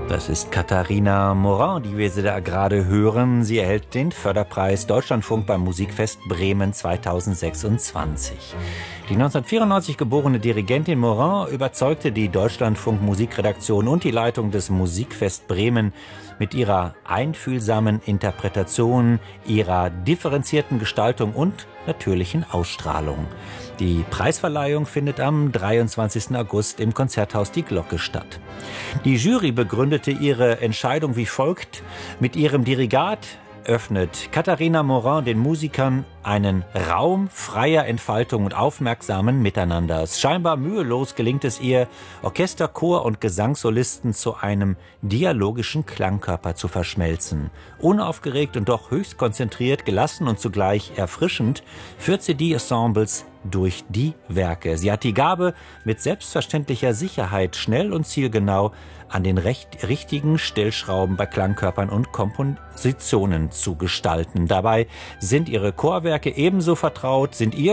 Das ist Katharina Morin, die wir da gerade hören. Sie erhält den Förderpreis Deutschlandfunk beim Musikfest Bremen 2026. Die 1994 geborene Dirigentin Morin überzeugte die Deutschlandfunk Musikredaktion und die Leitung des Musikfest Bremen mit ihrer einfühlsamen Interpretation, ihrer differenzierten Gestaltung und natürlichen Ausstrahlung. Die Preisverleihung findet am 23. August im Konzerthaus Die Glocke statt. Die Jury begründete ihre Entscheidung wie folgt: Mit ihrem Dirigat öffnet Katharina Morin den Musikern einen Raum freier Entfaltung und aufmerksamen Miteinanders. Scheinbar mühelos gelingt es ihr, Orchester, Chor und Gesangssolisten zu einem dialogischen Klangkörper zu verschmelzen. Unaufgeregt und doch höchst konzentriert, gelassen und zugleich erfrischend führt sie die Ensembles durch die Werke. Sie hat die Gabe, mit selbstverständlicher Sicherheit schnell und zielgenau an den richtigen Stellschrauben bei Klangkörpern und Kompositionen zu gestalten. Dabei sind ihr Chorwerke ebenso vertraut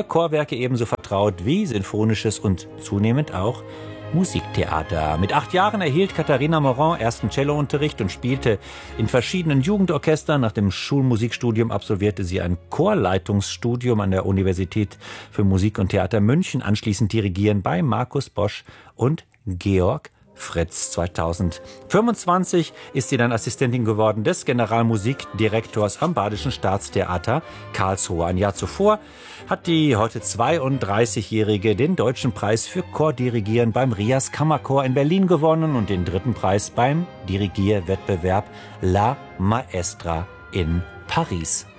wie sinfonisches und zunehmend auch Musiktheater. Mit 8 Jahren erhielt Katharina Morin ersten Cellounterricht und spielte in verschiedenen Jugendorchestern. Nach dem Schulmusikstudium absolvierte sie ein Chorleitungsstudium an der Universität für Musik und Theater München, anschließend Dirigieren bei Markus Bosch und Georg Fritz. 2025 ist sie dann Assistentin geworden des Generalmusikdirektors am Badischen Staatstheater Karlsruhe. Ein Jahr zuvor hat die heute 32-Jährige den Deutschen Preis für Chordirigieren beim Rias Kammerchor in Berlin gewonnen und den 3. Preis beim Dirigierwettbewerb La Maestra in Paris.